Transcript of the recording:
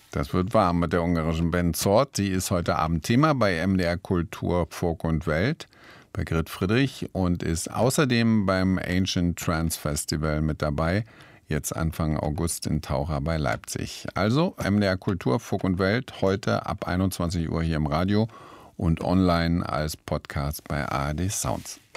Das wird warm mit der ungarischen Band Zord. Sie ist heute Abend Thema bei MDR Kultur, Folk und Welt bei Grit Friedrich und ist außerdem beim Ancient Trance Festival mit dabei, jetzt Anfang August in Taucher bei Leipzig. Also MDR Kultur, Folk und Welt heute ab 21 Uhr hier im Radio und online als Podcast bei ARD Sounds.